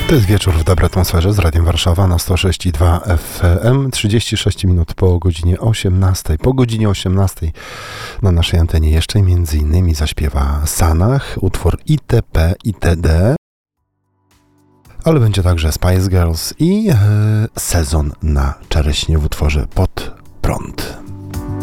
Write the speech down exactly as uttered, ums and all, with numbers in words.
To jest wieczór w dobrej atmosferze z Radiem Warszawa na sto sześć i dwa F M. trzydzieści sześć minut po godzinie osiemnastej. Po godzinie osiemnastej na naszej antenie jeszcze między innymi zaśpiewa Sanach, utwór I T P I T D. Ale będzie także Spice Girls i e, Sezon na czereśnie w utworze Pod prąd.